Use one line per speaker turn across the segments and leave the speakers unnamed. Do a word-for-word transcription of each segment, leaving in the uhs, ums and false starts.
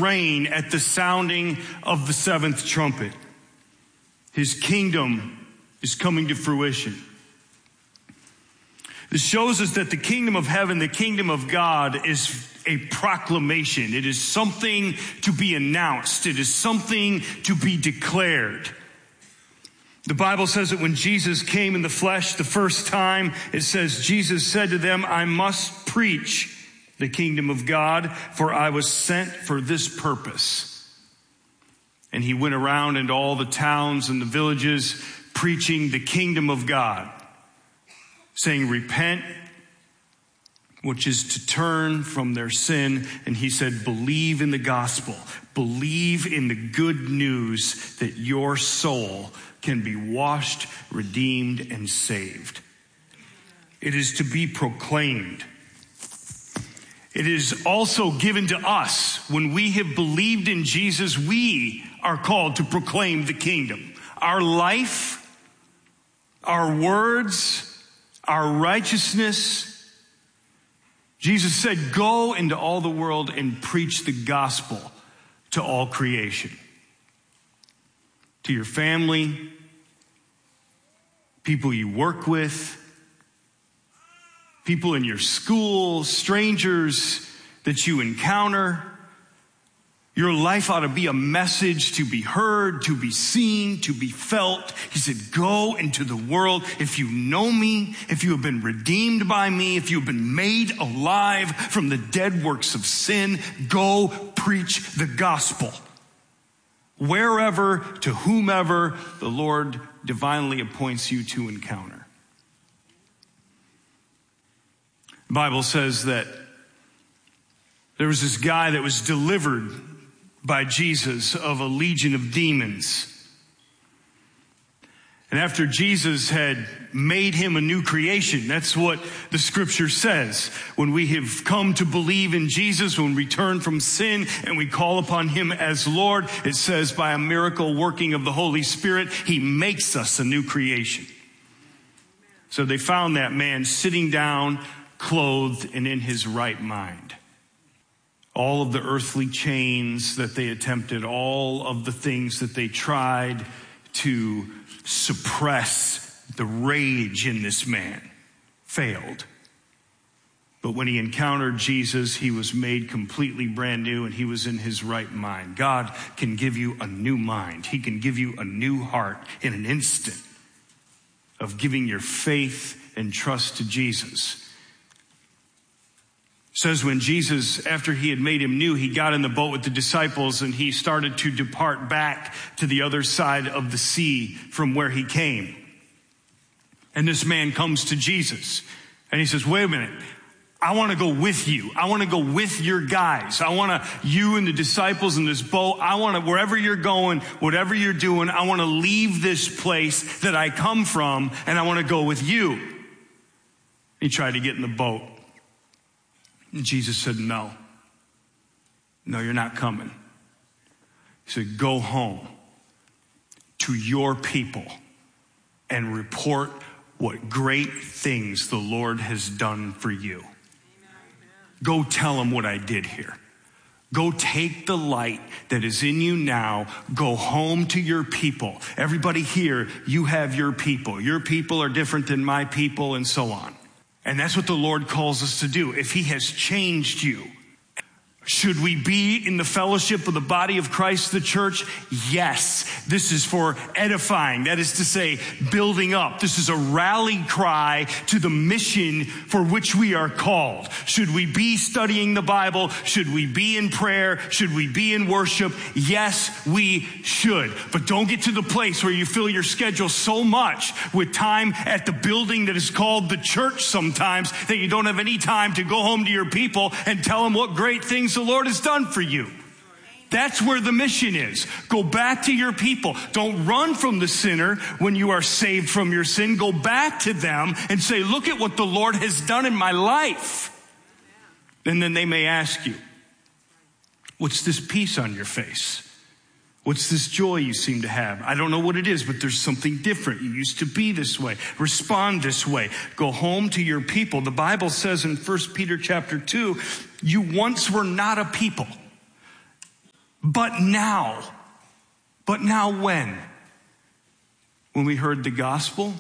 reign at the sounding of the seventh trumpet. His kingdom is coming to fruition. This shows us that the kingdom of heaven, the kingdom of God, is a proclamation. It is something to be announced. It is something to be declared. The Bible says that when Jesus came in the flesh the first time, it says, Jesus said to them, I must preach the kingdom of God, for I was sent for this purpose. And he went around into all the towns and the villages preaching the kingdom of God, saying, repent, which is to turn from their sin. And he said, believe in the gospel. Believe in the good news that your soul can be washed, redeemed, and saved. It is to be proclaimed. It is also given to us. When we have believed in Jesus, we are called to proclaim the kingdom. Our life, our words, our righteousness. Jesus said, go into all the world and preach the gospel to all creation. To your family, people you work with, people in your school, strangers that you encounter. Your life ought to be a message to be heard, to be seen, to be felt. He said, go into the world. If you know me, if you have been redeemed by me, if you have been made alive from the dead works of sin, go preach the gospel. Wherever, to whomever the Lord divinely appoints you to encounter. The Bible says that there was this guy that was delivered by Jesus of a legion of demons. And after Jesus had made him a new creation, that's what the scripture says. When we have come to believe in Jesus, when we turn from sin and we call upon him as Lord, it says by a miracle working of the Holy Spirit, he makes us a new creation. So they found that man sitting down, clothed and in his right mind. All of the earthly chains that they attempted, all of the things that they tried to suppress the rage in this man failed. But when he encountered Jesus, he was made completely brand new and he was in his right mind. God can give you a new mind. He can give you a new heart in an instant of giving your faith and trust to Jesus. It says when Jesus, after he had made him new, he got in the boat with the disciples and he started to depart back to the other side of the sea from where he came. And this man comes to Jesus and he says, wait a minute, I want to go with you. I want to go with your guys. I want to, you and the disciples in this boat, I want to, wherever you're going, whatever you're doing, I want to leave this place that I come from and I want to go with you. He tried to get in the boat. And Jesus said, no, no, you're not coming. He said, go home to your people and report what great things the Lord has done for you. Amen. Go tell them what I did here. Go take the light that is in you now. Go home to your people. Everybody here, you have your people. Your people are different than my people and so on. And that's what the Lord calls us to do. If he has changed you, should we be in the fellowship of the body of Christ, the church? Yes. This is for edifying. That is to say, building up. This is a rally cry to the mission for which we are called. Should we be studying the Bible? Should we be in prayer? Should we be in worship? Yes, we should. But don't get to the place where you fill your schedule so much with time at the building that is called the church sometimes that you don't have any time to go home to your people and tell them what great things the Lord has done for you. That's where the mission is. Go back to your people. Don't run from the sinner when you are saved from your sin. Go back to them and say, look at what the Lord has done in my life. And then they may ask you, what's this peace on your face? What's this joy you seem to have? I don't know what it is, but there's something different. You used to be this way. Respond this way. Go home to your people. The Bible says in First Peter chapter two, you once were not a people. But now, but now when? When we heard the gospel,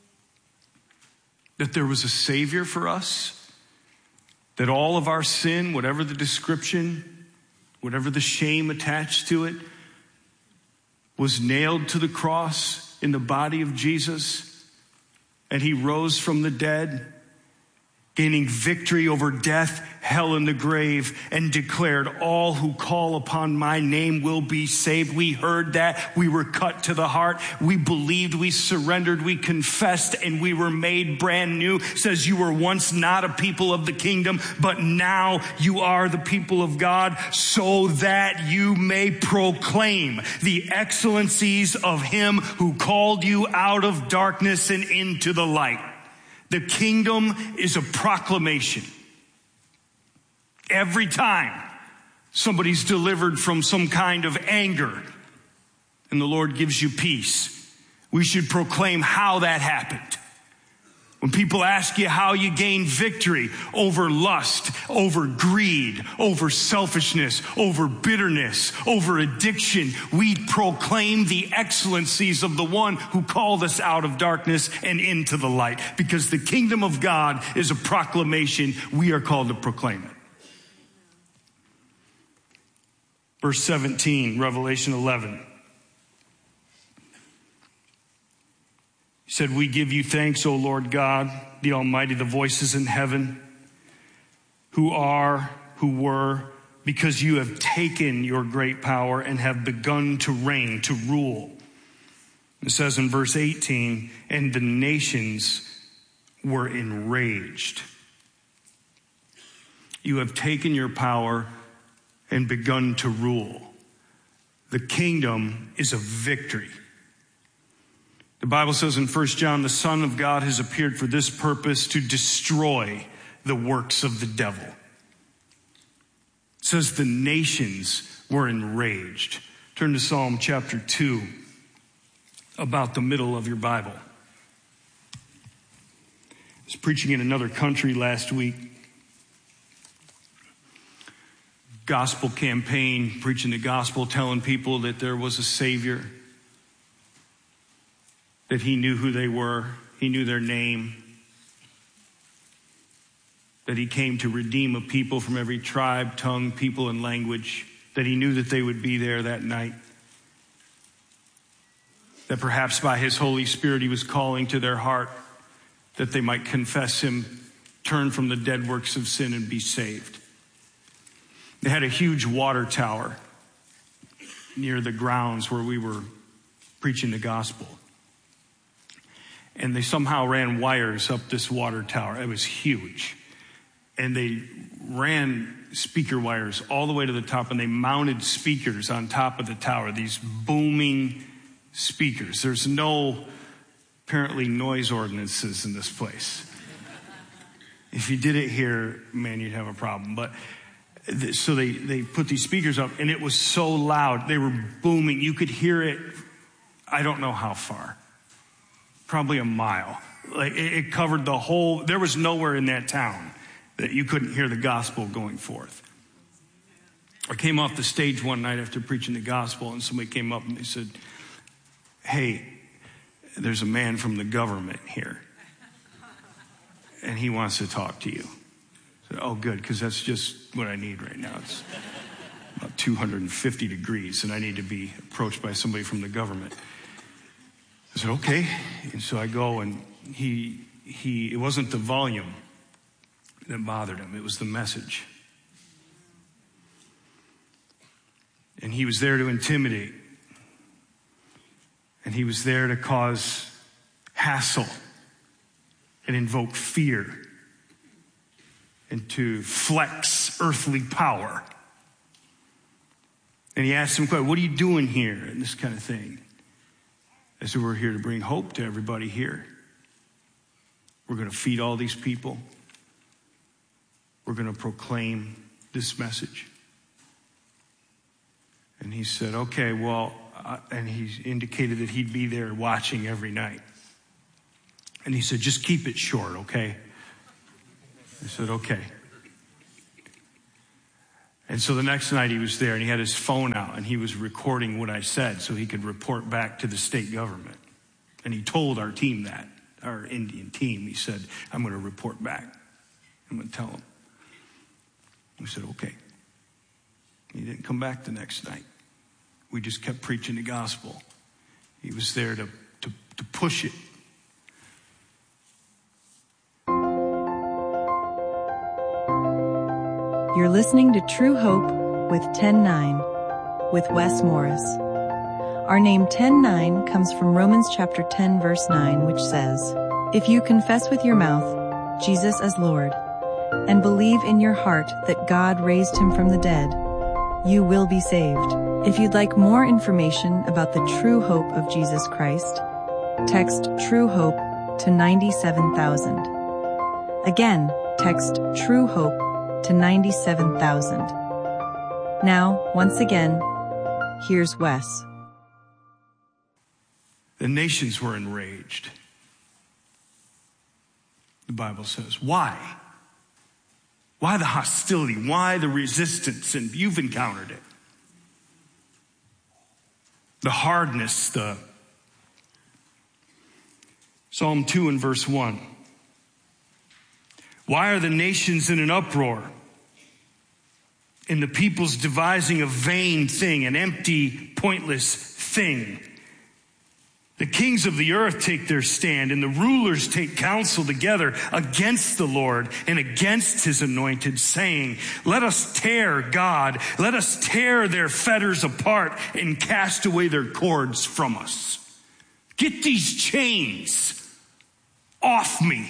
that there was a Savior for us, that all of our sin, whatever the description, whatever the shame attached to it, was nailed to the cross in the body of Jesus, and he rose from the dead, gaining victory over death, hell, and the grave, and declared, all who call upon my name will be saved. We heard that. We were cut to the heart. We believed, we surrendered, we confessed, and we were made brand new. It says you were once not a people of the kingdom, but now you are the people of God, so that you may proclaim the excellencies of him who called you out of darkness and into the light. The kingdom is a proclamation. Every time somebody's delivered from some kind of anger and the Lord gives you peace, we should proclaim how that happened. When people ask you how you gain victory over lust, over greed, over selfishness, over bitterness, over addiction, we proclaim the excellencies of the one who called us out of darkness and into the light. Because the kingdom of God is a proclamation. We are called to proclaim it. Verse seventeen, Revelation eleven. He said, we give you thanks, O Lord God, the Almighty, the voices in heaven, who are, who were, because you have taken your great power and have begun to reign, to rule. It says in verse eighteen, and the nations were enraged. You have taken your power and begun to rule. The kingdom is a victory. The Bible says in First John, the Son of God has appeared for this purpose, to destroy the works of the devil. It says the nations were enraged. Turn to Psalm chapter two, about the middle of your Bible. I was preaching in another country last week. Gospel campaign, preaching the gospel, telling people that there was a Savior, that he knew who they were, he knew their name, that he came to redeem a people from every tribe, tongue, people, and language, that he knew that they would be there that night, that perhaps by his Holy Spirit he was calling to their heart that they might confess him, turn from the dead works of sin, and be saved. They had a huge water tower near the grounds where we were preaching the gospel. And they somehow ran wires up this water tower. It was huge. And they ran speaker wires all the way to the top, and they mounted speakers on top of the tower, these booming speakers. There's no, apparently, noise ordinances in this place. If you did it here, man, you'd have a problem. But so they, they put these speakers up, and it was so loud. They were booming. You could hear it, I don't know how far. Probably a mile. Like it, it covered the whole, there was nowhere in that town that you couldn't hear the gospel going forth. I came off the stage one night after preaching the gospel, and somebody came up and they said, hey, there's a man from the government here, and he wants to talk to you. I said, oh, good, because that's just what I need right now. It's about two hundred fifty degrees, and I need to be approached by somebody from the government. I said, okay. And so I go, and he, he, it wasn't the volume that bothered him. It was the message. And he was there to intimidate. And he was there to cause hassle and invoke fear and to flex earthly power. And he asked him, what are you doing here? And this kind of thing. I said, we're here to bring hope to everybody here. We're going to feed all these people. We're going to proclaim this message. And he said, okay, well, uh, and he indicated that he'd be there watching every night. And he said, just keep it short, okay? I said, okay. And so the next night he was there and he had his phone out and he was recording what I said so he could report back to the state government. And he told our team that, our Indian team, he said, I'm going to report back. I'm going to tell them. We said, okay. He didn't come back the next night. We just kept preaching the gospel. He was there to, to, to push it.
You're listening to True Hope with ten nine with Wes Morris. Our name ten nine comes from Romans chapter ten verse nine, which says, if you confess with your mouth Jesus as Lord and believe in your heart that God raised him from the dead, you will be saved. If you'd like more information about the true hope of Jesus Christ, text True Hope to ninety-seven thousand. Again, text True Hope to ninety-seven thousand. Now, once again, here's Wes.
The nations were enraged. The Bible says, why? Why the hostility? Why the resistance? And you've encountered it. The hardness, the Psalm two and verse one. Why are the nations in an uproar? And the peoples devising a vain thing, an empty, pointless thing. The kings of the earth take their stand, and the rulers take counsel together against the Lord and against his anointed, saying, let us tear God, let us tear their fetters apart and cast away their cords from us. Get these chains off me,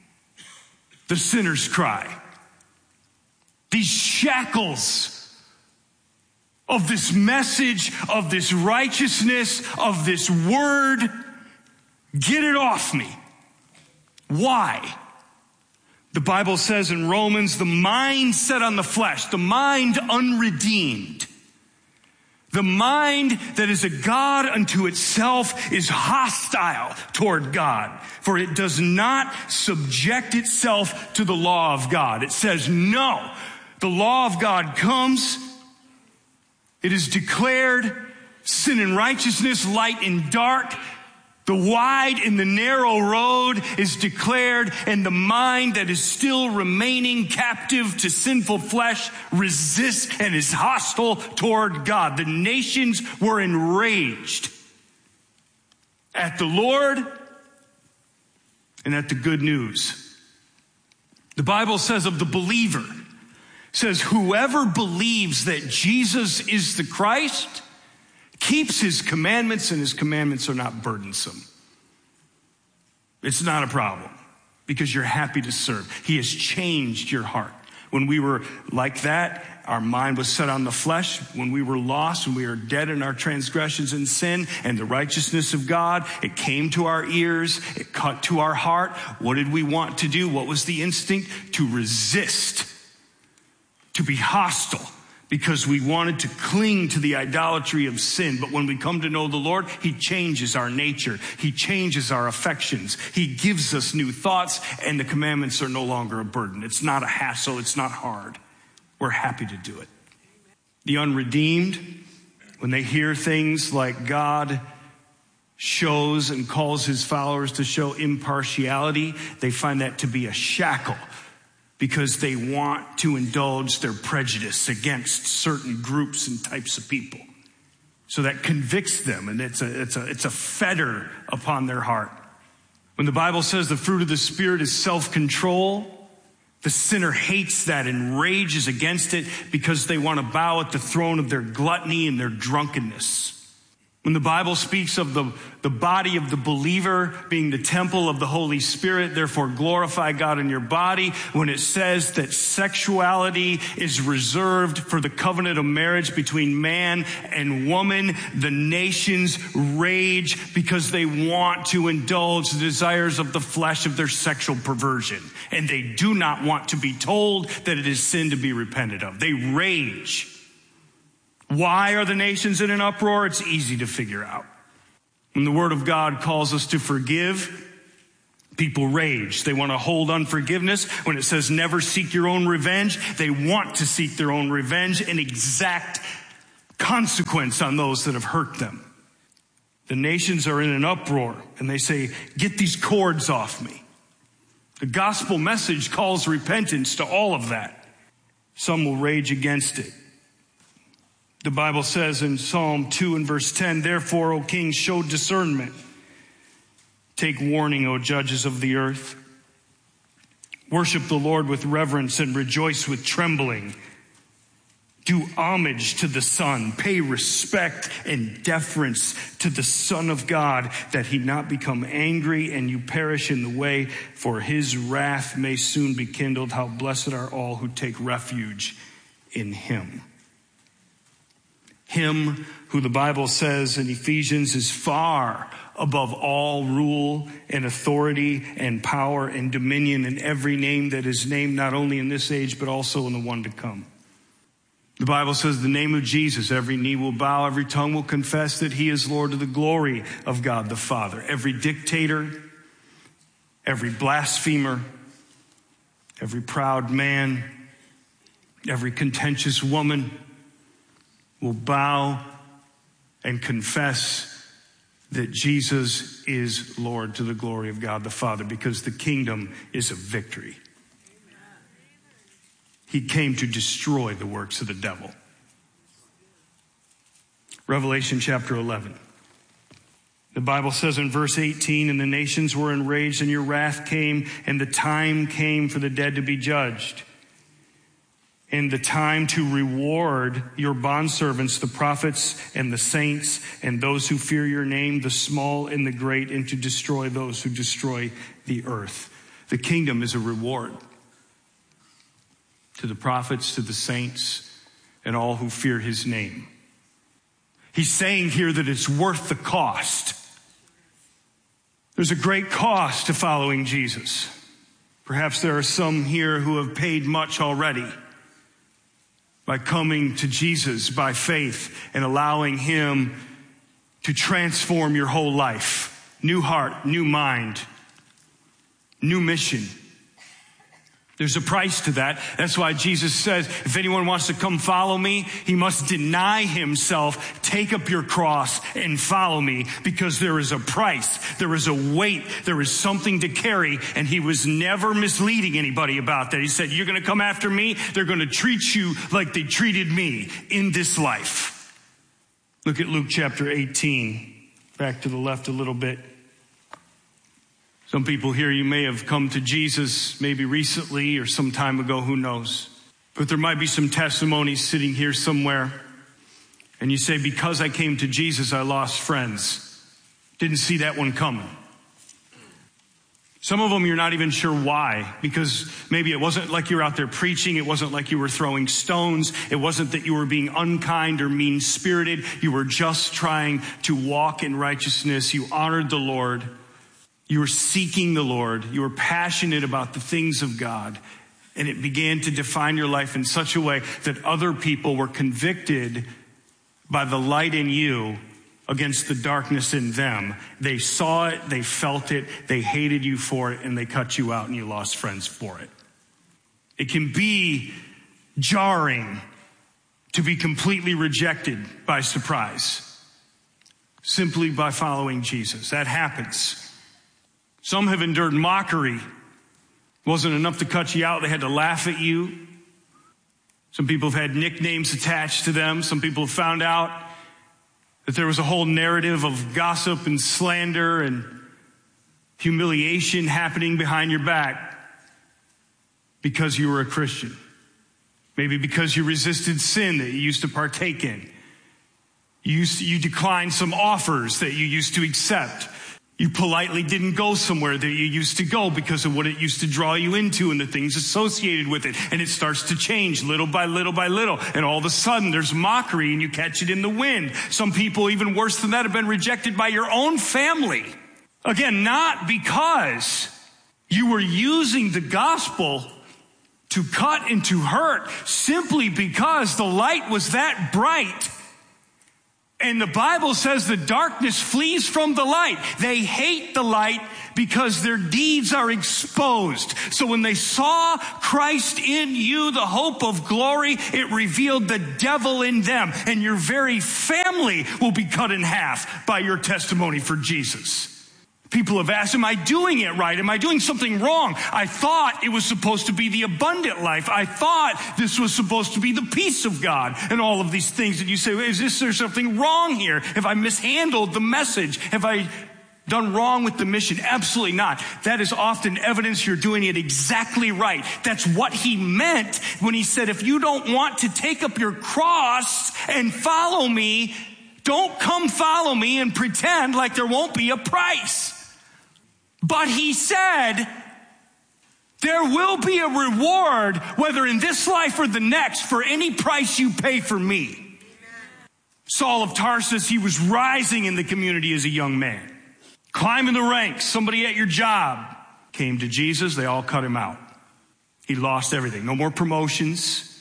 the sinners cry. These shackles of this message, of this righteousness, of this word, get it off me. Why? The Bible says in Romans, the mind set on the flesh, the mind unredeemed. The mind that is a God unto itself is hostile toward God, for it does not subject itself to the law of God. It says, no, the law of God comes. It is declared sin and righteousness, light and dark. The wide and the narrow road is declared, and the mind that is still remaining captive to sinful flesh resists and is hostile toward God. The nations were enraged at the Lord and at the good news. The Bible says of the believer, says whoever believes that Jesus is the Christ keeps his commandments, and his commandments are not burdensome. It's not a problem because you're happy to serve. He has changed your heart. When we were like that, our mind was set on the flesh. When we were lost, when we were dead in our transgressions and sin, and the righteousness of God, it came to our ears, it cut to our heart. What did we want to do? What was the instinct? To resist, to be hostile, because we wanted to cling to the idolatry of sin. But when we come to know the Lord, he changes our nature. He changes our affections. He gives us new thoughts, and the commandments are no longer a burden. It's not a hassle. It's not hard. We're happy to do it. The unredeemed, when they hear things like God shows and calls his followers to show impartiality, they find that to be a shackle, because they want to indulge their prejudice against certain groups and types of people. So that convicts them, and it's a, it's a, it's a fetter upon their heart. When the Bible says the fruit of the Spirit is self-control, the sinner hates that and rages against it because they want to bow at the throne of their gluttony and their drunkenness. When the Bible speaks of the, the body of the believer being the temple of the Holy Spirit, therefore glorify God in your body. When it says that sexuality is reserved for the covenant of marriage between man and woman, the nations rage because they want to indulge the desires of the flesh of their sexual perversion. And they do not want to be told that it is sin to be repented of. They rage. Why are the nations in an uproar? It's easy to figure out. When the Word of God calls us to forgive, People rage. They want to hold unforgiveness. When it says never seek your own revenge, they want to seek their own revenge and exact consequence on those that have hurt them. The nations are in an uproar and they say, get these cords off me. The gospel message calls repentance to all of that. Some will rage against it. The Bible says in Psalm two and verse ten, therefore, O kings, show discernment. Take warning, O judges of the earth. Worship the Lord with reverence and rejoice with trembling. Do homage to the Son. Pay respect and deference to the Son of God, that he not become angry and you perish in the way, for his wrath may soon be kindled. How blessed are all who take refuge in him. Him who the Bible says in Ephesians is far above all rule and authority and power and dominion and every name that is named, not only in this age, but also in the one to come. The Bible says the name of Jesus, every knee will bow, every tongue will confess that he is Lord, to the glory of God the Father. Every dictator, every blasphemer, every proud man, every contentious woman will bow and confess that Jesus is Lord, to the glory of God the Father, because the kingdom is a victory. He came to destroy the works of the devil. Revelation chapter eleven. The Bible says in verse eighteen, and the nations were enraged, and your wrath came, and the time came for the dead to be judged, and the time to reward your bondservants, the prophets and the saints, and those who fear your name, the small and the great, and to destroy those who destroy the earth. The kingdom is a reward to the prophets, to the saints, and all who fear his name. He's saying here that it's worth the cost. There's a great cost to following Jesus. Perhaps there are some here who have paid much already by coming to Jesus by faith and allowing him to transform your whole life. New heart, new mind, new mission. There's a price to that. That's why Jesus says, if anyone wants to come follow me, he must deny himself, take up your cross and follow me, because there is a price. There is a weight. There is something to carry. And he was never misleading anybody about that. He said, you're going to come after me. They're going to treat you like they treated me in this life. Look at Luke chapter eighteen. Back to the left a little bit. Some people here, you may have come to Jesus maybe recently or some time ago, who knows. But there might be some testimonies sitting here somewhere. And you say, because I came to Jesus, I lost friends. Didn't see that one coming. Some of them you're not even sure why, because maybe it wasn't like you were out there preaching. It wasn't like you were throwing stones. It wasn't that you were being unkind or mean-spirited. You were just trying to walk in righteousness. You honored the Lord. You were seeking the Lord. You were passionate about the things of God. And it began to define your life in such a way that other people were convicted by the light in you against the darkness in them. They saw it, they felt it, they hated you for it, and they cut you out and you lost friends for it. It can be jarring to be completely rejected by surprise, simply by following Jesus. That happens. Some have endured mockery. It wasn't enough to cut you out. They had to laugh at you. Some people have had nicknames attached to them. Some people have found out that there was a whole narrative of gossip and slander and humiliation happening behind your back because you were a Christian. Maybe because you resisted sin that you used to partake in. You, used to, you declined some offers that you used to accept. You politely didn't go somewhere that you used to go because of what it used to draw you into and the things associated with it. And it starts to change little by little by little. And all of a sudden there's mockery and you catch it in the wind. Some people, even worse than that, have been rejected by your own family. Again, not because you were using the gospel to cut and to hurt, simply because the light was that bright And the Bible says the darkness flees from the light. They hate the light because their deeds are exposed. So when they saw Christ in you, the hope of glory, it revealed the devil in them. And your very family will be cut in half by your testimony for Jesus. People have asked, am I doing it right? Am I doing something wrong? I thought it was supposed to be the abundant life. I thought this was supposed to be the peace of God and all of these things. And you say, is this, there something wrong here? Have I mishandled the message? Have I done wrong with the mission? Absolutely not. That is often evidence you're doing it exactly right. That's what he meant when he said, if you don't want to take up your cross and follow me, don't come follow me and pretend like there won't be a price. But he said, there will be a reward, whether in this life or the next, for any price you pay for me. Amen. Saul of Tarsus, he was rising in the community as a young man. Climbing the ranks, somebody at your job came to Jesus, they all cut him out. He lost everything. No more promotions,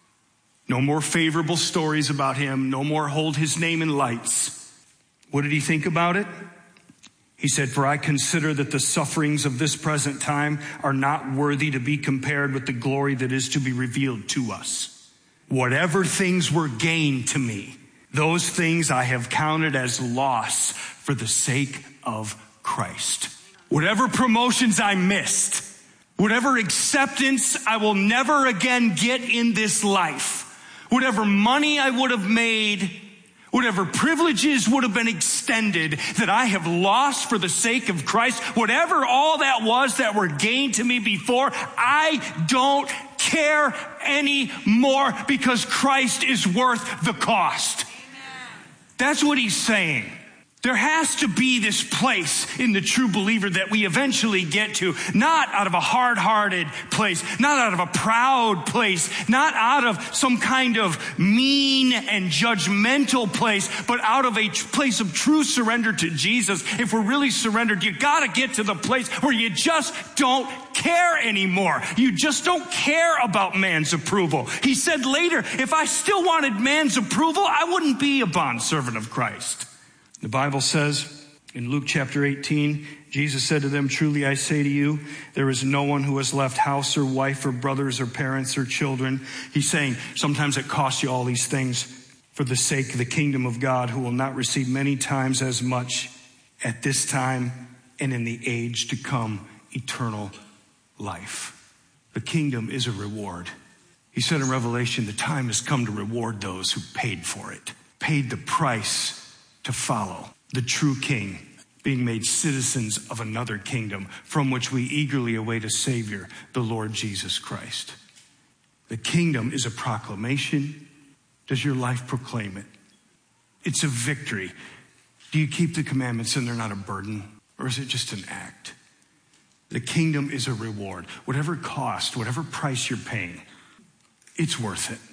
no more favorable stories about him, no more hold his name in lights. What did he think about it? He said, for I consider that the sufferings of this present time are not worthy to be compared with the glory that is to be revealed to us. Whatever things were gain to me, those things I have counted as loss for the sake of Christ. Whatever promotions I missed, whatever acceptance I will never again get in this life, whatever money I would have made, whatever privileges would have been extended that I have lost for the sake of Christ, whatever all that was that were gained to me before, I don't care anymore because Christ is worth the cost. Amen. That's what he's saying. There has to be this place in the true believer that we eventually get to, not out of a hard-hearted place, not out of a proud place, not out of some kind of mean and judgmental place, but out of a place of true surrender to Jesus. If we're really surrendered, you gotta get to the place where you just don't care anymore. You just don't care about man's approval. He said later, if I still wanted man's approval, I wouldn't be a bondservant of Christ. The Bible says in Luke chapter eighteen, Jesus said to them, truly I say to you, there is no one who has left house or wife or brothers or parents or children. He's saying sometimes it costs you all these things for the sake of the kingdom of God, who will not receive many times as much at this time and in the age to come, eternal life. The kingdom is a reward. He said in Revelation, the time has come to reward those who paid for it, paid the price to follow the true King, being made citizens of another kingdom from which we eagerly await a Savior, the Lord Jesus Christ. The kingdom is a proclamation. Does your life proclaim it? It's a victory. Do you keep the commandments and they're not a burden? Or is it just an act? The kingdom is a reward. Whatever cost, whatever price you're paying, it's worth it.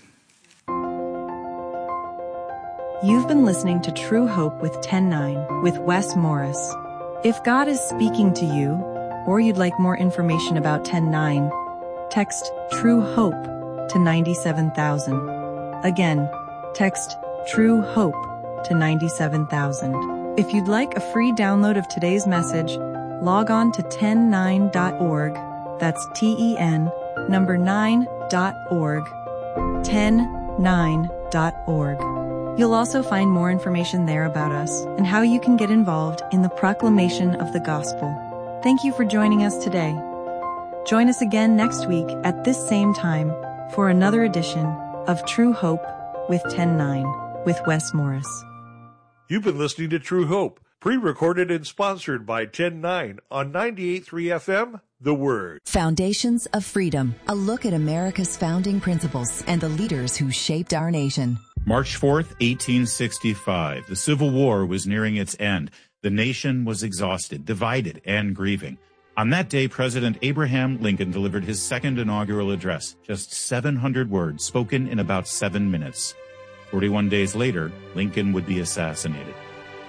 You've been listening to True Hope with ten nine with Wes Morris. If God is speaking to you, or you'd like more information about ten nine, text True Hope to ninety-seven thousand. Again, text True Hope to ninety-seven thousand. If you'd like a free download of today's message, log on to ten nine dot org. That's T E N number nine dot org. ten nine dot org. You'll also find more information there about us and how you can get involved in the proclamation of the gospel. Thank you for joining us today. Join us again next week at this same time for another edition of True Hope with ten nine with Wes Morris.
You've been listening to True Hope, pre-recorded and sponsored by ten nine on ninety-eight point three F M, The Word.
Foundations of Freedom, a look at America's founding principles and the leaders who shaped our nation.
March fourth, eighteen sixty-five. The Civil War was nearing its end. The nation was exhausted, divided, and grieving. On that day, President Abraham Lincoln delivered his second inaugural address, just seven hundred words spoken in about seven minutes. forty-one days later, Lincoln would be assassinated.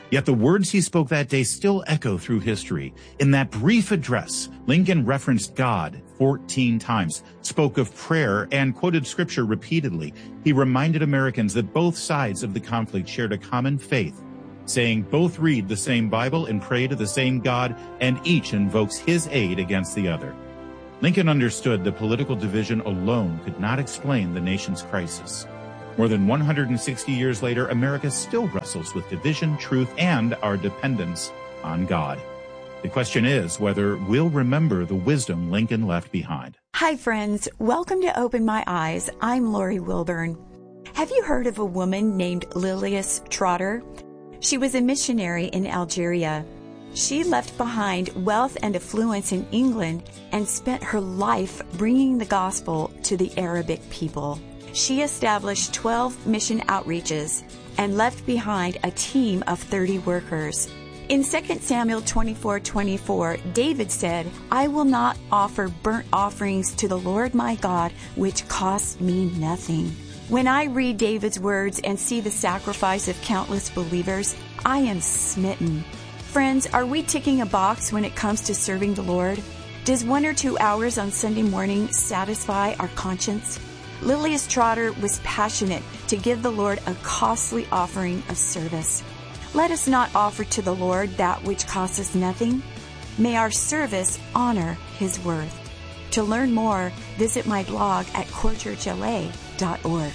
Yet the words he spoke that day still echo through history. In that brief address, Lincoln referenced God fourteen times, spoke of prayer, and quoted scripture repeatedly. He reminded Americans that both sides of the conflict shared a common faith, saying both read the same Bible and pray to the same God, and each invokes his aid against the other. Lincoln understood that political division alone could not explain the nation's crisis. More than one hundred sixty years later, America still wrestles with division, truth, and our dependence on God. The question is whether we'll remember the wisdom Lincoln left behind.
Hi, friends. Welcome to Open My Eyes. I'm Lori Wilburn. Have you heard of a woman named Lilias Trotter? She was a missionary in Algeria. She left behind wealth and affluence in England and spent her life bringing the gospel to the Arabic people. She established twelve mission outreaches and left behind a team of thirty workers. In Second Samuel twenty-four twenty-four, David said, "I will not offer burnt offerings to the Lord my God, which cost me nothing." When I read David's words and see the sacrifice of countless believers, I am smitten. Friends, are we ticking a box when it comes to serving the Lord? Does one or two hours on Sunday morning satisfy our conscience? Lilias Trotter was passionate to give the Lord a costly offering of service. Let us not offer to the Lord that which costs us nothing. May our service honor His worth. To learn more, visit my blog at core church l a dot org.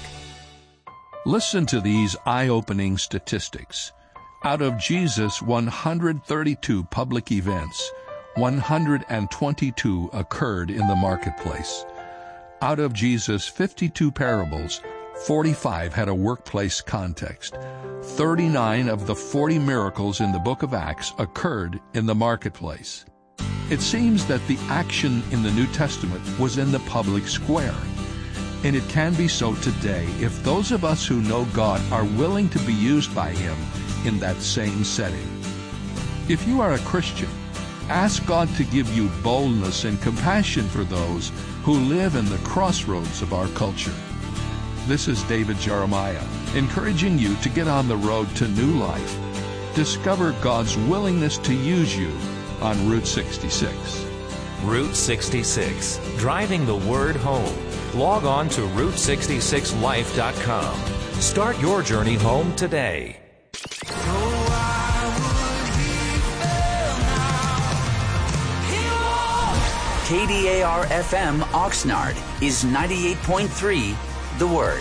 Listen to these eye-opening statistics. Out of Jesus' one hundred thirty-two public events, one hundred twenty-two occurred in the marketplace. Out of Jesus' fifty-two parables, forty-five had a workplace context. thirty-nine of the forty miracles in the book of Acts occurred in the marketplace. It seems that the action in the New Testament was in the public square. And it can be so today if those of us who know God are willing to be used by Him in that same setting. If you are a Christian, ask God to give you boldness and compassion for those who live in the crossroads of our culture. This is David Jeremiah, encouraging you to get on the road to new life. Discover God's willingness to use you on Route sixty-six.
Route sixty-six, driving the word home. Log on to route sixty-six life dot com. Start your journey home today.
K D A R F M Oxnard is ninety-eight point three, The Word.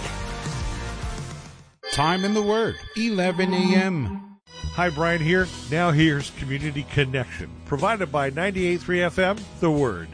Time in the Word, eleven a.m.
Hi, Brian here. Now here's Community Connection, provided by ninety-eight point three F M, The Word.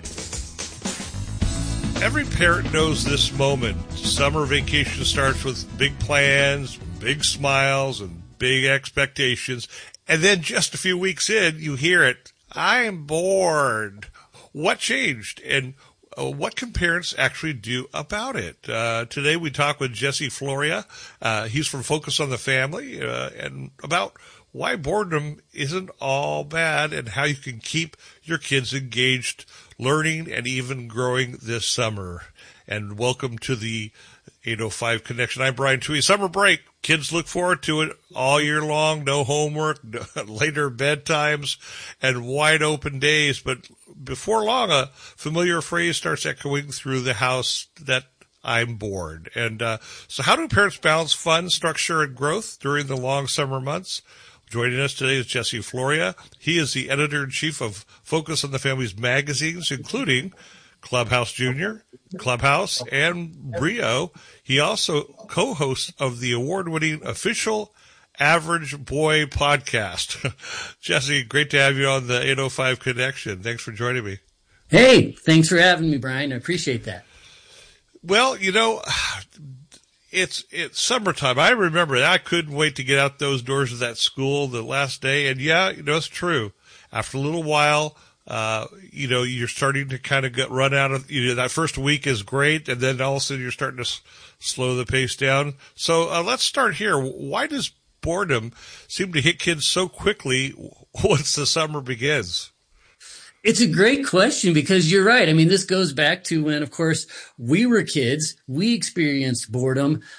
Every parent knows this moment. Summer vacation starts with big plans, big smiles, and big expectations. And then just a few weeks in, you hear it, "I'm bored." What changed, and uh, what can parents actually do about it? Uh, today we talk with Jesse Floria. Uh, he's from Focus on the Family, uh, and about why boredom isn't all bad and how you can keep your kids engaged, learning, and even growing this summer. And welcome to the eight oh five Connection. I'm Brian Tui. Summer break. Kids look forward to it all year long. No homework, later bedtimes, and wide open days. But before long, a familiar phrase starts echoing through the house that I'm bored. And uh, so how do parents balance fun, structure, and growth during the long summer months? Joining us today is Jesse Floria. He is the editor-in-chief of Focus on the Family's magazines, including Clubhouse Junior, Clubhouse, and Brio. He also co-hosts of the award-winning Official Average Boy podcast. Jesse, great to have you on the eight oh five Connection. Thanks for joining me.
Hey, thanks for having me, Brian. I appreciate that.
Well, you know, it's it's summertime. I remember I couldn't wait to get out those doors of that school the last day. And yeah, you know, it's true. After a little while, uh, you know, you're starting to kind of get run out of, you know, that first week is great. And then all of a sudden you're starting to s- slow the pace down. So uh, let's start here. Why does boredom seem to hit kids so quickly once the summer begins?
It's a great question because you're right. I mean, this goes back to when, of course, we were kids. We experienced boredom, but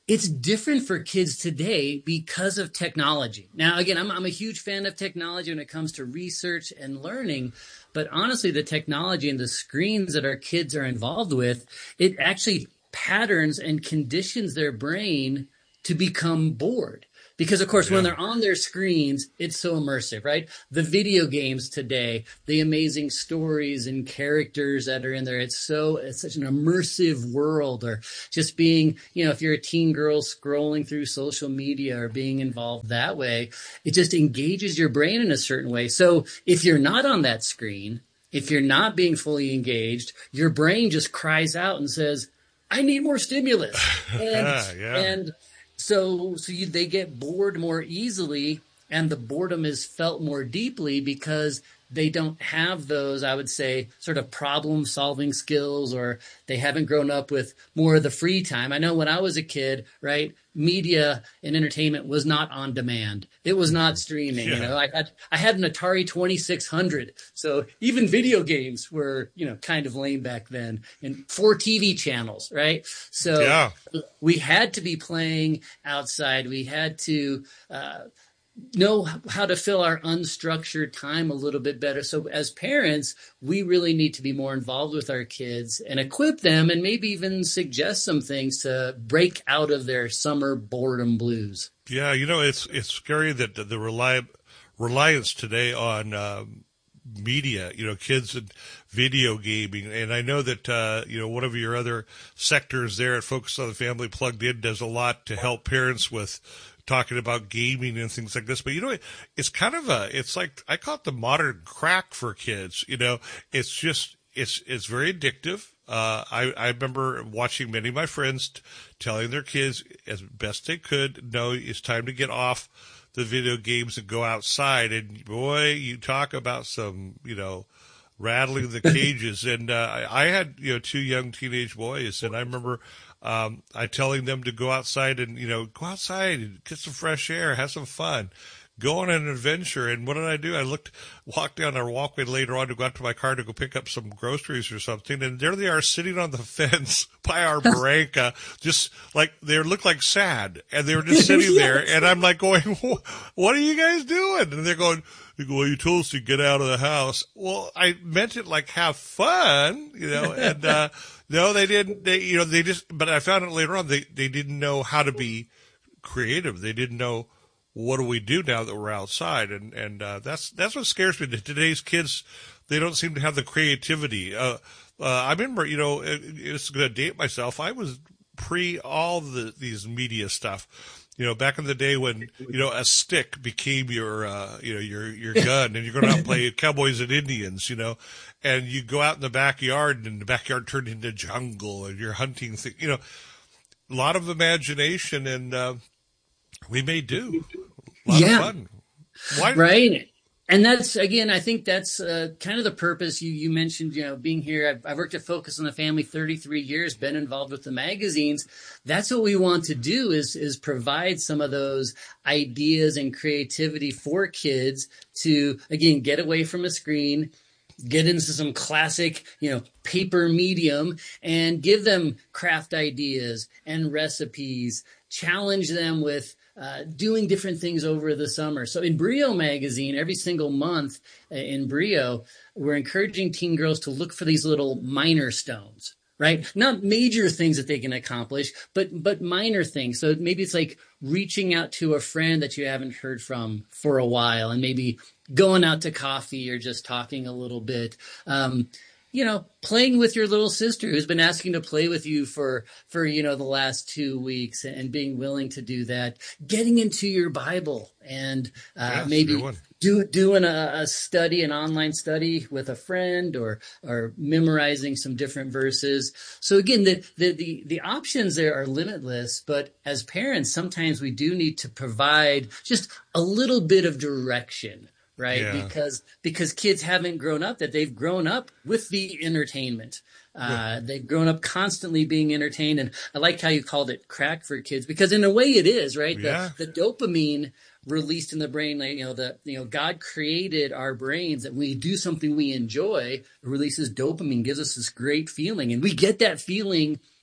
it's different for kids today because of technology. Now, again, I'm, I'm a huge fan of technology when it comes to research and learning, but honestly, the technology and the screens that our kids are involved with, it actually patterns and conditions their brain to become bored. Because, of course, yeah. when they're on their screens, it's so immersive, right? The video games today, the amazing stories and characters that are in there, it's so it's such an immersive world. Or just being, you know, if you're a teen girl scrolling through social media or being involved that way, it just engages your brain in a certain way. So if you're not on that screen, if you're not being fully engaged, your brain just cries out and says, I need more stimulus. And,
yeah.
and So, so you, they get bored more easily, and the boredom is felt more deeply because they don't have those, I would say, sort of problem-solving skills, or they haven't grown up with more of the free time. I know when I was a kid, right, media and entertainment was not on demand. It was not streaming. Yeah. You know, I had I had an Atari twenty-six hundred, so even video games were, you know, kind of lame back then, and four T V channels, right? So
yeah.
we had to be playing outside. We had to uh, know how to fill our unstructured time a little bit better. So as parents, we really need to be more involved with our kids and equip them, and maybe even suggest some things to break out of their summer boredom blues.
Yeah, you know, it's it's scary that the, the rely, reliance today on um, media, you know, kids and video gaming. And I know that, uh, you know, one of your other sectors there at Focus on the Family Plugged In does a lot to help parents with talking about gaming and things like this. But, you know, it, it's kind of a, it's like, I call it the modern crack for kids. You know, it's just, it's, it's very addictive. Uh, I, I remember watching many of my friends t- telling their kids as best they could, no, it's time to get off the video games and go outside. And boy, you talk about some, you know, rattling the cages. And, uh, I, I had, you know, two young teenage boys, and I remember, Um, I telling them to go outside and, you know, go outside and get some fresh air, have some fun, go on an adventure. And what did I do? I looked, walked down our walkway later on to go out to my car to go pick up some groceries or something. And there they are sitting on the fence by our barranca, just like they looked like sad. And they were just sitting there. And I'm like going, what are you guys doing? And they're going, they go, well, you told us to get out of the house. Well, I meant it like have fun, you know, and, uh, no, they didn't. They, you know, they just, but I found out later on, they, they didn't know how to be creative. They didn't know what do we do now that we're outside. And, and, uh, that's, that's what scares me. Today's kids, they don't seem to have the creativity. Uh, uh, I remember, you know, it, it's going to date myself. I was pre all the, these media stuff. You know, back in the day when, you know, a stick became your, uh, you know, your, your gun, and you're going out and play cowboys and Indians, you know, and you go out in the backyard, and the backyard turned into jungle, and you're hunting things, you know, a lot of imagination, and, uh, we may do a lot
yeah.
of fun. Why?
Right. And that's, again, I think that's uh, kind of the purpose. You you mentioned, you know, being here. I've, I've worked at Focus on the Family thirty-three years, been involved with the magazines. That's what we want to do is, is provide some of those ideas and creativity for kids to, again, get away from a screen, get into some classic, you know, paper medium, and give them craft ideas and recipes, challenge them with Uh, doing different things over the summer. So in Brio magazine, every single month uh, in Brio, we're encouraging teen girls to look for these little minor stones, right? Not major things that they can accomplish, but but minor things. So maybe it's like reaching out to a friend that you haven't heard from for a while, and maybe going out to coffee or just talking a little bit. Um, you know, playing with your little sister who's been asking to play with you for, for, you know, the last two weeks and being willing to do that, getting into your Bible and, uh, yes, maybe do, doing a, a study, an online study with a friend, or, or memorizing some different verses. So again, the, the, the, the options there are limitless, but as parents, sometimes we do need to provide just a little bit of direction. Right. Yeah. Because, because kids haven't grown up, that they've grown up with the entertainment. Uh, yeah. They've grown up constantly being entertained. And I like how you called it crack for kids, because in a way it is, right? Yeah. The, the dopamine released in the brain, like, you know, the, you know, God created our brains that when we do something we enjoy, it releases dopamine, gives us this great feeling. And we get that feeling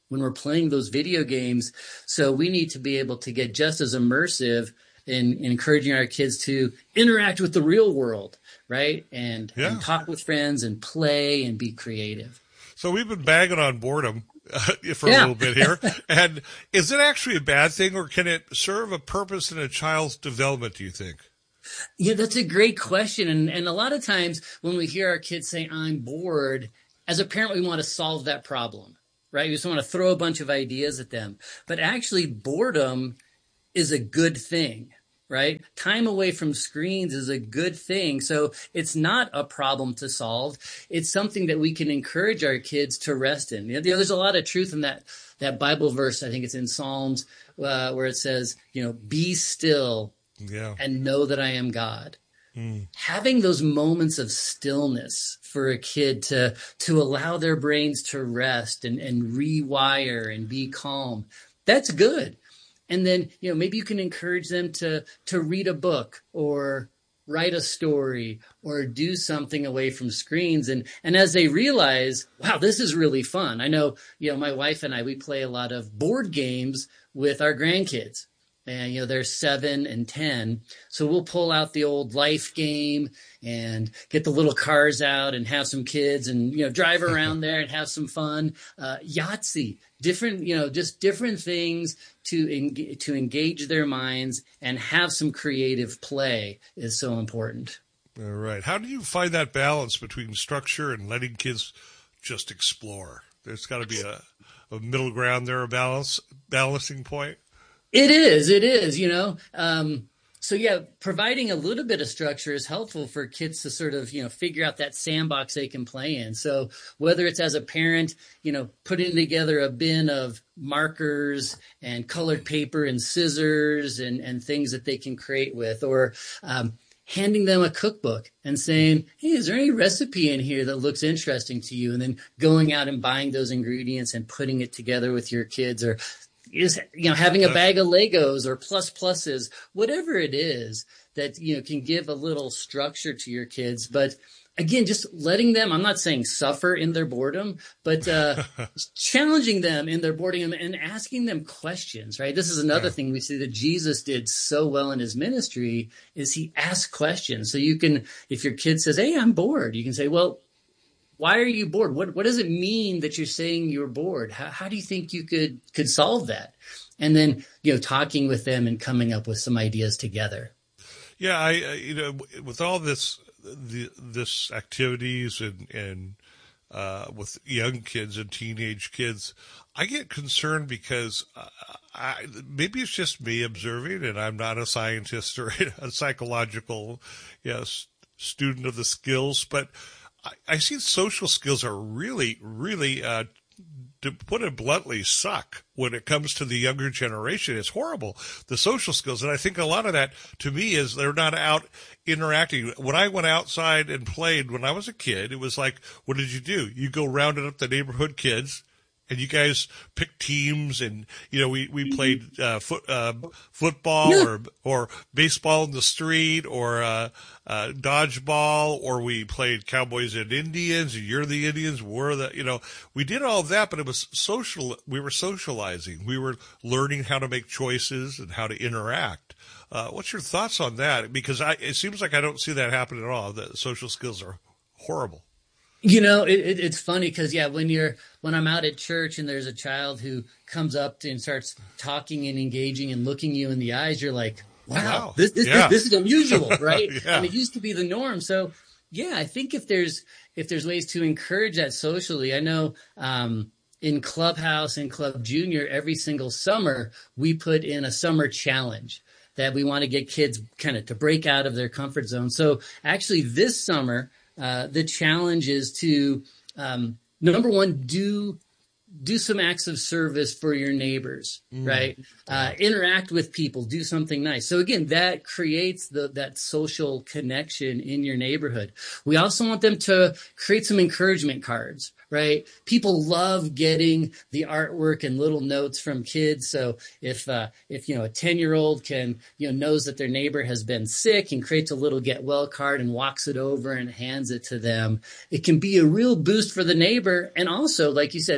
when we're playing those video games. So we need to be able to get just as immersive in, in encouraging our kids to interact with the real world, right? And,
yeah.
and talk with friends and play and be creative.
So we've been bagging on boredom uh, for
yeah.
a little bit here. And is it actually a bad thing, or can it serve a purpose in a child's development, do you think?
Yeah, that's a great question. And, and a lot of times when we hear our kids say, I'm bored, as a parent, we want to solve that problem, right? We just want to throw a bunch of ideas at them. But actually, boredom is a good thing, right? Time away from screens is a good thing. So it's not a problem to solve. It's something that we can encourage our kids to rest in. You know, there's a lot of truth in that, that Bible verse. I think it's in Psalms uh, where it says, you know, be still yeah. and know that I am God. Mm. Having those moments of stillness for a kid to, to allow their brains to rest and, and rewire and be calm, that's good. And then, you know, maybe you can encourage them to, to read a book or write a story or do something away from screens. And, and as they realize, wow, this is really fun. I know, you know, my wife and I, we play a lot of board games with our grandkids. And, you know, they're seven and ten. So we'll pull out the old Life game and get the little cars out and have some kids and, you know, drive around there and have some fun. Uh, Yahtzee, different, you know, just different things to, en- to engage their minds and have some creative play is so important.
All right. How do you find that balance between structure and letting kids just explore? There's got to be a, a middle ground there, a balance, balancing point.
It is, it is, you know. Um, so yeah, providing a little bit of structure is helpful for kids to sort of, you know, figure out that sandbox they can play in. So whether it's as a parent, you know, putting together a bin of markers and colored paper and scissors and, and things that they can create with, or um, handing them a cookbook and saying, hey, is there any recipe in here that looks interesting to you? And then going out and buying those ingredients and putting it together with your kids, or is, you know, having a bag of Legos or plus pluses, whatever it is that, you know, can give a little structure to your kids. But again, just letting them, I'm not saying suffer in their boredom, but uh, challenging them in their boredom and asking them questions, right? This is another yeah. thing we see that Jesus did so well in his ministry is he asked questions. So you can, if your kid says, hey, I'm bored, you can say, well, why are you bored? What what does it mean that you're saying you're bored? How, how do you think you could could solve that? And then, you know, talking with them and coming up with some ideas together.
Yeah, I uh, you know, with all this the, this activities and and uh, with young kids and teenage kids, I get concerned because uh, I, maybe it's just me observing, and I'm not a scientist or a psychological, yes, student of the skills, but I, I see social skills are really, really, uh, to put it bluntly, suck when it comes to the younger generation. It's horrible, the social skills. And I think a lot of that, to me, is they're not out interacting. When I went outside and played when I was a kid, it was like, what did you do? You go rounded up the neighborhood kids, and you guys picked teams, and, you know, we, we played uh, foot, uh, football yeah. or or baseball in the street, or uh, uh, dodgeball, or we played Cowboys and Indians, and you're the Indians, we're the, you know, we did all of that, but it was social. We were socializing. We were learning how to make choices and how to interact. Uh, what's your thoughts on that? Because I, it seems like I don't see that happen at all. The social skills are horrible.
You know, it, it, it's funny because, yeah, when you're when I'm out at church and there's a child who comes up and starts talking and engaging and looking you in the eyes, you're like, wow, wow. this this, yeah. this this is unusual, right? yeah. And it used to be the norm. So, yeah, I think if there's if there's ways to encourage that socially, I know um, in Clubhouse and Club Junior, every single summer we put in a summer challenge that we want to get kids kind of to break out of their comfort zone. So actually this summer, Uh, the challenge is to, um, number one, do do some acts of service for your neighbors, mm. right? Uh, interact with people, do something nice. So again, that creates the that social connection in your neighborhood. We also want them to create some encouragement cards, right? People love getting the artwork and little notes from kids. So if, uh, if, you know, a ten year old can, you know, knows that their neighbor has been sick and creates a little get well card and walks it over and hands it to them, it can be a real boost for the neighbor. And also, like you said, help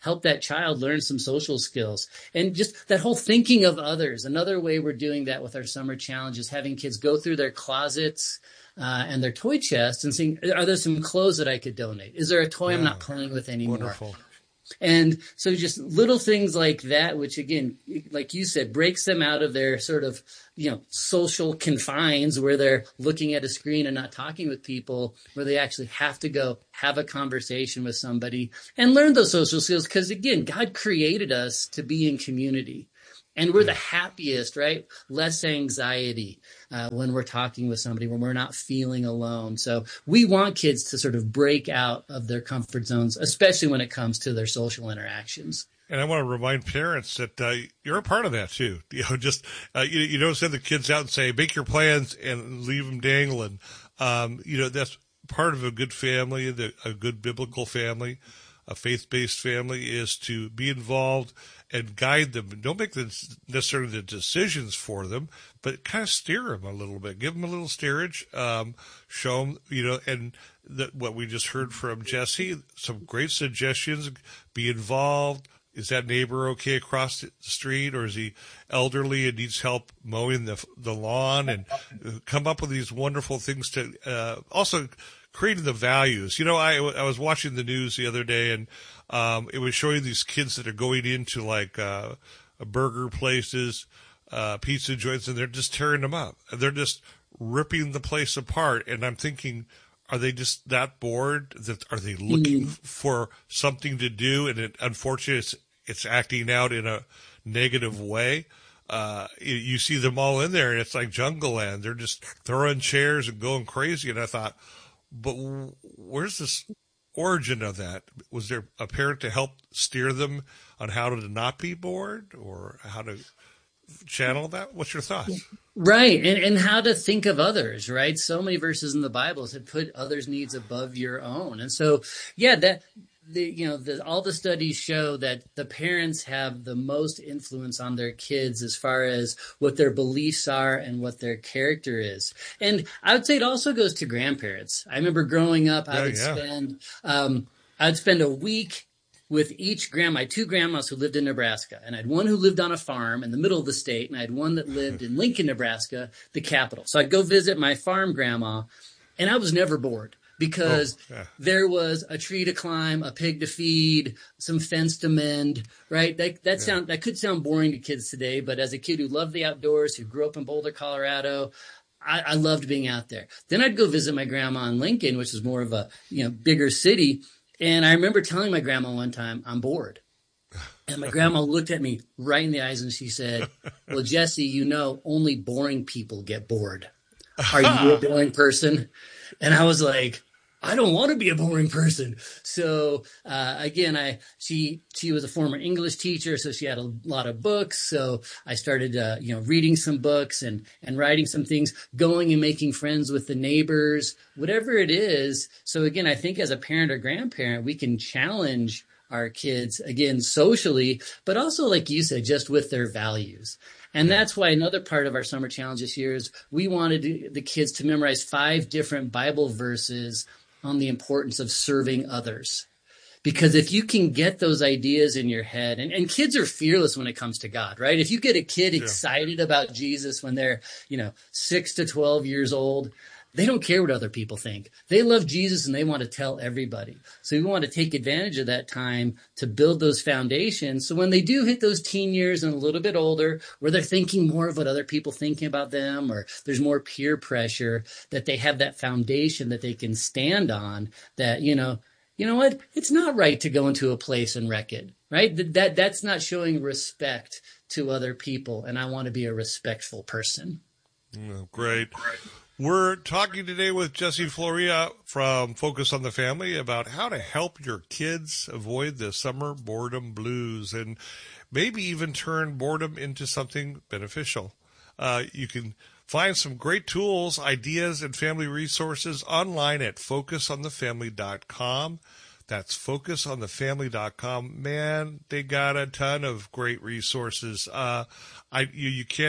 help that child learn some social skills. And just that whole thinking of others. Another way we're doing that with our summer challenge is having kids go through their closets uh, and their toy chest and seeing, are there some clothes that I could donate? Is there a toy yeah. I'm not playing with anymore?
Wonderful.
And so just little things like that, which again, like you said, breaks them out of their sort of, you know, social confines where they're looking at a screen and not talking with people, where they actually have to go have a conversation with somebody and learn those social skills. Because again, God created us to be in community. And we're the happiest, right? Less anxiety uh, when we're talking with somebody, when we're not feeling alone. So we want kids to sort of break out of their comfort zones, especially when it comes to their social interactions.
And I want to remind parents that uh, you're a part of that too. You know, just uh, you, you don't send the kids out and say, make your plans and leave them dangling. Um, you know, that's part of a good family, the, a good biblical family, a faith-based family, is to be involved and guide them. Don't make the, necessarily the decisions for them, but kind of steer them a little bit. Give them a little steerage. Um, show them, you know, and the, what we just heard from Jesse, some great suggestions. Be involved. Is that neighbor okay across the street, or is he elderly and needs help mowing the the lawn? And come up with these wonderful things to uh, also creating the values. You know, I, I was watching the news the other day, and um, it was showing these kids that are going into like uh, burger places, uh, pizza joints, and they're just tearing them up. They're just ripping the place apart. And I'm thinking, are they just that bored? That are they looking mm. for something to do? And it, unfortunately, it's, it's acting out in a negative way. Uh, you, you see them all in there, and it's like Jungle Land. They're just throwing chairs and going crazy. And I thought, but where's this origin of that? Was there a parent to help steer them on how to not be bored, or how to channel that? What's your thoughts?
Right. And and how to think of others, right? So many verses in the Bible said put others' needs above your own. And so, yeah, that the you know, the, all the studies show that the parents have the most influence on their kids as far as what their beliefs are and what their character is. And I would say it also goes to grandparents. I remember growing up, I yeah, would yeah. spend um, I'd spend a week with each grandma, two grandmas who lived in Nebraska. And I had one who lived on a farm in the middle of the state, and I had one that lived in Lincoln, Nebraska, the capital. So I'd go visit my farm grandma, and I was never bored because oh, yeah. there was a tree to climb, a pig to feed, some fence to mend, right? That, that, yeah. sound, that could sound boring to kids today, but as a kid who loved the outdoors, who grew up in Boulder, Colorado, I, I loved being out there. Then I'd go visit my grandma in Lincoln, which is more of a you know bigger city. And I remember telling my grandma one time, I'm bored. And my grandma looked at me right in the eyes and she said, well, Jesse, you know, only boring people get bored. Are you a boring person? And I was like, I don't want to be a boring person. So, uh, again, I, she, she was a former English teacher, so she had a lot of books. So I started, uh, you know, reading some books and, and writing some things, going and making friends with the neighbors, whatever it is. So again, I think as a parent or grandparent, we can challenge our kids, again, socially, but also, like you said, just with their values. And that's why another part of our summer challenge this year is we wanted the kids to memorize five different Bible verses on the importance of serving others. Because if you can get those ideas in your head, and, and kids are fearless when it comes to God, right? If you get a kid yeah. excited about Jesus when they're, you know, six to twelve years old, they don't care what other people think. They love Jesus and they want to tell everybody. So we want to take advantage of that time to build those foundations. So when they do hit those teen years and a little bit older, where they're thinking more of what other people thinking about them, or there's more peer pressure, that they have that foundation that they can stand on, that, you know, you know what? It's not right to go into a place and wreck it, right? That, that that's not showing respect to other people. And I want to be a respectful person.
Oh, great. We're talking today with Jesse Floria from Focus on the Family about how to help your kids avoid the summer boredom blues and maybe even turn boredom into something beneficial. Uh, you can find some great tools, ideas, and family resources online at focus on the family dot com. That's focus on the family dot com. Man, they got a ton of great resources. Uh, I you, you can't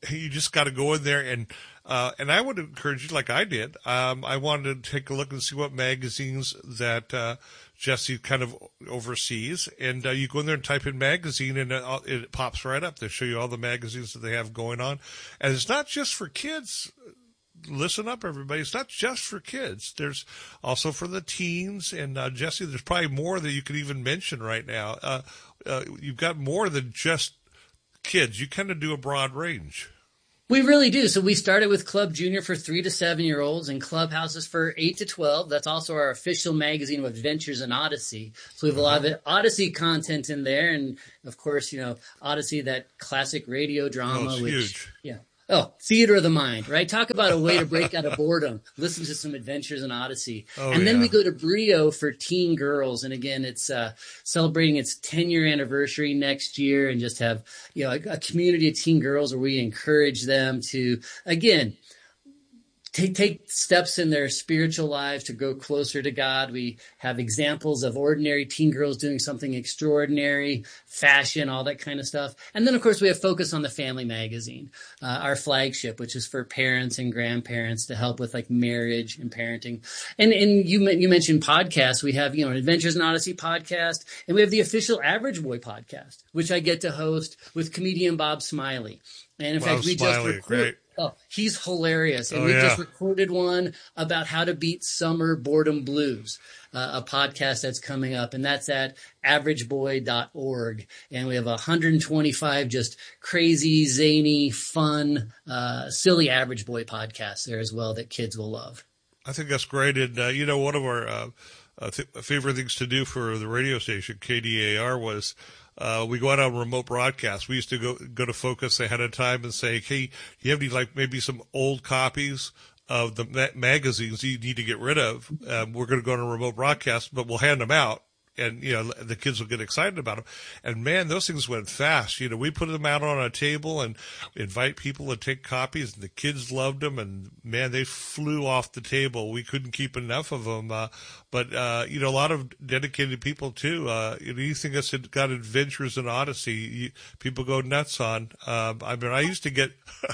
you just got to go in there and uh, and I would encourage you, like I did. Um, I wanted to take a look and see what magazines that uh, Jesse kind of oversees, and uh, you go in there and type in magazine, and it, it pops right up. They show you all the magazines that they have going on, and it's not just for kids. Listen up, everybody. It's not just for kids. There's also for the teens, and uh, Jesse, there's probably more that you could even mention right now. Uh, uh, you've got more than just kids. You kind of do a broad range.
We really do. So we started with Club Junior for three to seven year olds and Clubhouses for eight to twelve. That's also our official magazine of Adventures in Odyssey. So we have a lot of Odyssey content in there. And of course, you know, Odyssey, that classic radio drama,
oh, it's
which,
huge.
yeah. Oh, theater of the mind, right? Talk about a way to break out of boredom. Listen to some Adventures in Odyssey.
Oh,
and then
yeah.
we go to Brio for teen girls. And again, it's uh, celebrating its ten year anniversary next year, and just have, you know, a, a community of teen girls where we encourage them to, again, Take, take steps in their spiritual lives to go closer to God. We have examples of ordinary teen girls doing something extraordinary, fashion, all that kind of stuff. And then, of course, we have Focus on the Family magazine, uh, our flagship, which is for parents and grandparents to help with like marriage and parenting. And and you you mentioned podcasts. We have, you know, an Adventures in Odyssey podcast, and we have the official Average Boy podcast, which I get to host with comedian Bob Smiley. And in
Bob
fact, we
Smiley,
just recorded.
great.
Oh, he's hilarious. And
Oh,
we
yeah.
just recorded one about how to beat summer boredom blues, uh, a podcast that's coming up. And that's at average boy dot org. And we have one hundred twenty-five just crazy, zany, fun, uh, silly Average Boy podcasts there as well that kids will love.
I think that's great. And, uh, you know, one of our uh, uh, th- favorite things to do for the radio station, K D A R, was Uh, we go out on remote broadcasts. We used to go go to Focus ahead of time and say, hey, you have any, like, maybe some old copies of the ma- magazines you need to get rid of? Um, we're going to go on a remote broadcast, but we'll hand them out. And, you know, the kids will get excited about them. And, man, those things went fast. You know, we put them out on a table and invite people to take copies, and the kids loved them. And, man, they flew off the table. We couldn't keep enough of them. Uh, but, uh, you know, a lot of dedicated people, too. Uh, anything that's got Adventures in Odyssey, you, people go nuts on. Um, I mean, I used to get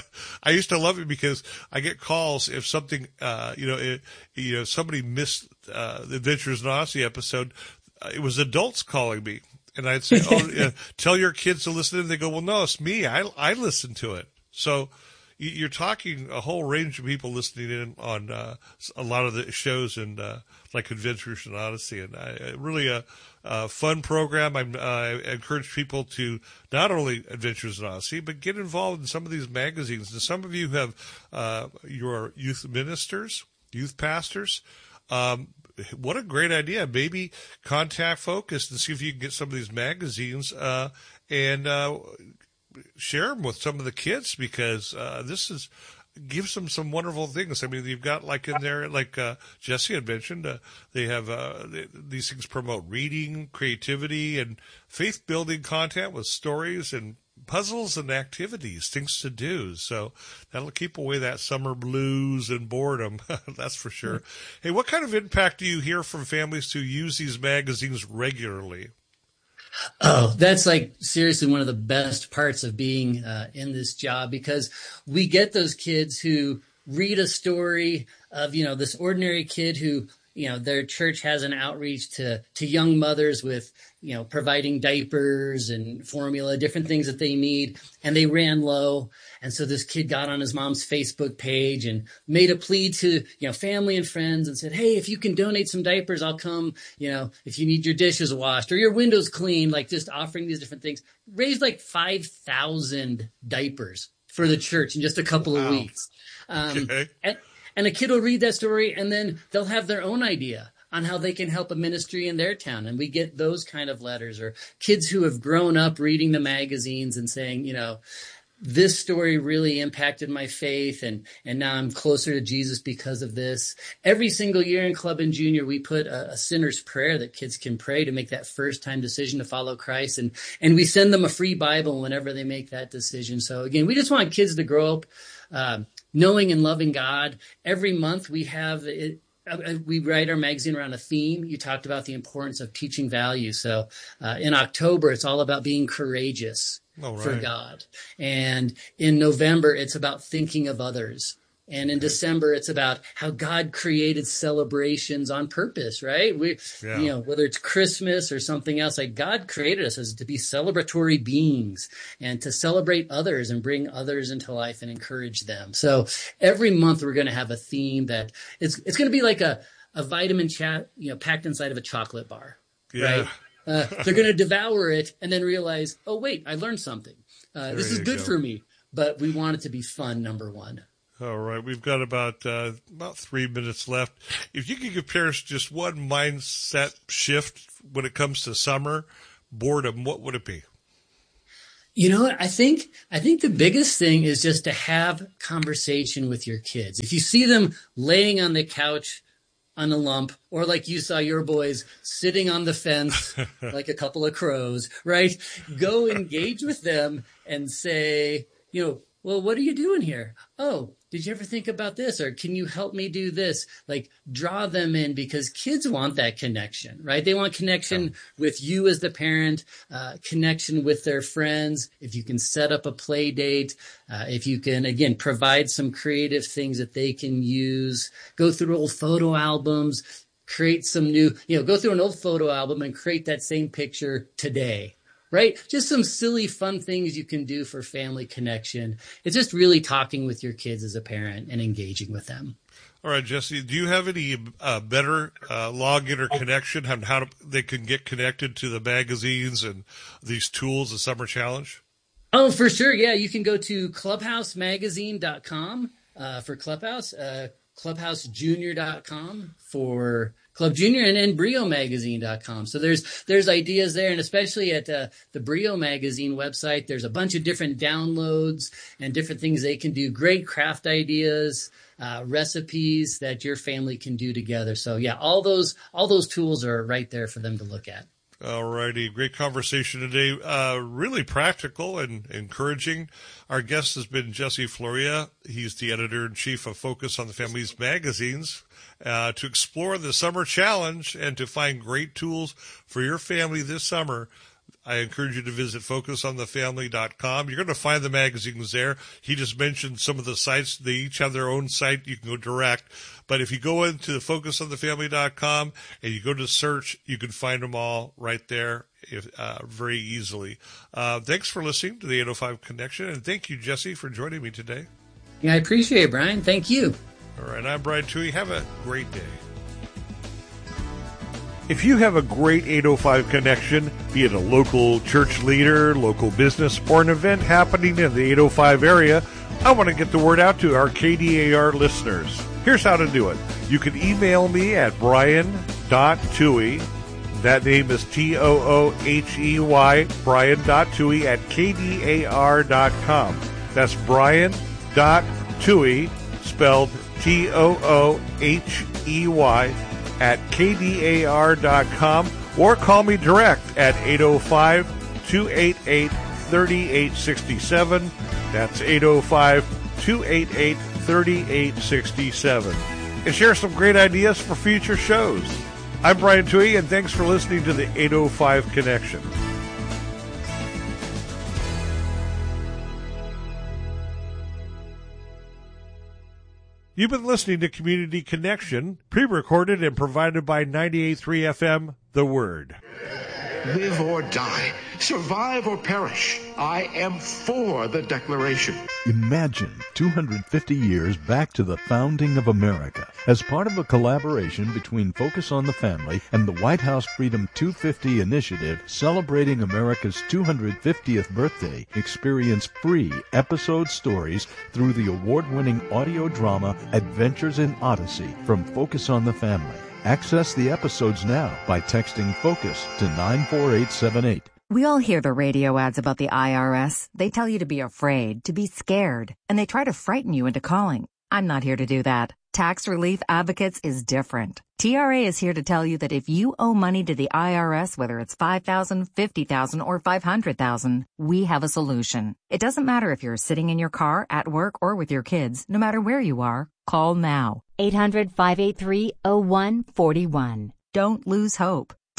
– I used to love it because I get calls if something uh, – you know, it, you know, somebody missed uh, the Adventures in Odyssey episode. It was adults calling me, and I'd say, oh, yeah, tell your kids to listen. And they go, well, no, it's me. I, I listen to it. So you're talking a whole range of people listening in on uh, a lot of the shows and uh, like Adventures in Odyssey. And I, really a, a fun program. I'm, uh, I encourage people to not only Adventures in Odyssey, but get involved in some of these magazines. And some of you have uh, your youth ministers, youth pastors. Um, what a great idea. Maybe contact Focus and see if you can get some of these magazines uh, and uh, share them with some of the kids, because uh, this is gives them some wonderful things. I mean, you've got like in there, like uh, Jesse had mentioned, uh, they have uh, they, these things promote reading, creativity, and faith-building content with stories and puzzles and activities, things to do. So that'll keep away that summer blues and boredom. That's for sure. Mm-hmm. Hey, what kind of impact do you hear from families who use these magazines regularly?
Oh, that's like seriously one of the best parts of being uh, in this job, because we get those kids who read a story of, you know, this ordinary kid who, you know, their church has an outreach to, to young mothers with, you know, providing diapers and formula, different things that they need. And they ran low. And so this kid got on his mom's Facebook page and made a plea to, you know, family and friends and said, hey, if you can donate some diapers, I'll come, you know, if you need your dishes washed or your windows cleaned, like just offering these different things. Raised like five thousand diapers for the church in just a couple
wow.
of weeks. Um,
okay.
and, And a kid will read that story, and then they'll have their own idea on how they can help a ministry in their town. And we get those kind of letters, or kids who have grown up reading the magazines and saying, you know, this story really impacted my faith, and, and now I'm closer to Jesus because of this. Every single year in Club and Junior, we put a, a sinner's prayer that kids can pray to make that first-time decision to follow Christ. And, and we send them a free Bible whenever they make that decision. So, again, we just want kids to grow up um, knowing and loving God. Every month we have it. Uh, we write our magazine around a theme. You talked about the importance of teaching values. So uh, in October, it's all about being courageous.
oh, right.
for God. And in November, it's about thinking of others. And in December, it's about how God created celebrations on purpose, right? We, yeah. you know, whether it's Christmas or something else, like God created us as to be celebratory beings and to celebrate others and bring others into life and encourage them. So every month we're going to have a theme that it's it's going to be like a a vitamin chat, you know, packed inside of a chocolate bar, yeah. right? Uh, they're going to devour it and then realize, oh wait, I learned something. Uh, this is good go. for me. But we want it to be fun. Number one.
All right, we've got about uh, about three minutes left. If you could compare us just one mindset shift when it comes to summer boredom, what would it be?
You know what? I think I think the biggest thing is just to have conversation with your kids. If you see them laying on the couch on a lump, or like you saw your boys sitting on the fence like a couple of crows, right? Go engage with them and say, you know, well, what are you doing here? Oh, did you ever think about this? Or can you help me do this? Like draw them in, because kids want that connection, right? They want connection yeah. with you as the parent, uh, connection with their friends. If you can set up a play date, uh, if you can, again, provide some creative things that they can use, go through old photo albums, create some new, you know, go through an old photo album and create that same picture today. Right? Just some silly, fun things you can do for family connection. It's just really talking with your kids as a parent and engaging with them.
All right, Jesse, do you have any uh, better uh, login or connection on how to, they can get connected to the magazines and these tools, the Summer Challenge?
Oh, for sure. Yeah, you can go to clubhouse magazine dot com uh, for Clubhouse, uh, clubhouse junior dot com for Club Junior, and then brio magazine dot com. So there's there's ideas there, and especially at uh, the Brio Magazine website, there's a bunch of different downloads and different things they can do. Great craft ideas, uh, recipes that your family can do together. So yeah, all those all those tools are right there for them to look at.
All righty. Great conversation today. Uh, really practical and encouraging. Our guest has been Jesse Florea. He's the editor-in-chief of Focus on the Family's magazines. Uh, to explore the Summer Challenge and to find great tools for your family this summer, I encourage you to visit focus on the family dot com. You're going to find the magazines there. He just mentioned some of the sites. They each have their own site. You can go direct. But if you go into focus on the family dot com and you go to search, you can find them all right there if, uh, very easily. Uh, thanks for listening to the eight oh five Connection, and thank you, Jesse, for joining me today.
Yeah, I appreciate it, Brian. Thank you.
All right, I'm Brian Toohey. Have a great day. If you have a great eight oh five connection, be it a local church leader, local business, or an event happening in the eight oh five area, I want to get the word out to our K D A R listeners. Here's how to do it. You can email me at brian dot toohey. That name is T O O H E Y, brian dot toohey at K D A R dot com. That's brian dot toohey, spelled T O O H E Y, at K D A R dot com, or call me direct at eight oh five, two eight eight, three eight six seven. That's eight oh five, two eight eight, three eight six seven. And share some great ideas for future shows. I'm Brian Toohey, and thanks for listening to the eight oh five Connection. You've been listening to Community Connection, pre-recorded and provided by ninety-eight point three F M, The Word.
Live or die, survive or perish, I am for the Declaration.
Imagine two hundred fifty years back to the founding of America. As part of a collaboration between Focus on the Family and the White House Freedom two fifty initiative celebrating America's two hundred fiftieth birthday, experience free episode stories through the award-winning audio drama Adventures in Odyssey from Focus on the Family. Access the episodes now by texting FOCUS to nine four eight seven eight.
We all hear the radio ads about the I R S. They tell you to be afraid, to be scared, and they try to frighten you into calling. I'm not here to do that. Tax Relief Advocates is different. T R A is here to tell you that if you owe money to the I R S, whether it's five thousand dollars, fifty thousand dollars, or five hundred thousand dollars, we have a solution. It doesn't matter if you're sitting in your car, at work, or with your kids. No matter where you are, call now.
eight hundred, five eight three, oh one four one.
Don't lose hope.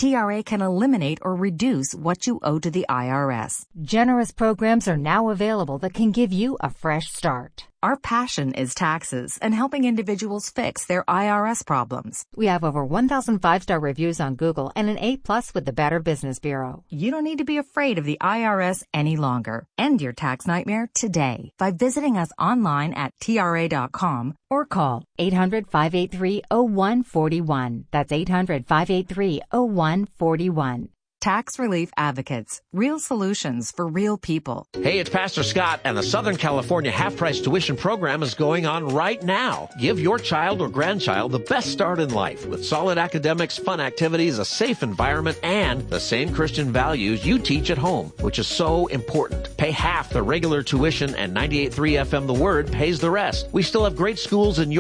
T R A can eliminate or reduce what you owe to the I R S.
Generous programs are now available that can give you a fresh start.
Our passion is taxes and helping individuals fix their I R S problems.
We have over one thousand five-star reviews on Google and an A plus with the Better Business Bureau.
You don't need to be afraid of the I R S any longer. End your tax nightmare today by visiting us online at T R A dot com
or call eight hundred, five eight three, oh one four one. That's eight hundred, five eight three, oh one four one.
Tax Relief Advocates. Real solutions for real people.
Hey, it's Pastor Scott, and the Southern California half-price tuition program is going on right now. Give your child or grandchild the best start in life with solid academics, fun activities, a safe environment, and the same Christian values you teach at home, which is so important. Pay half the regular tuition, and ninety-eight point three F M The Word pays the rest. We still have great schools in your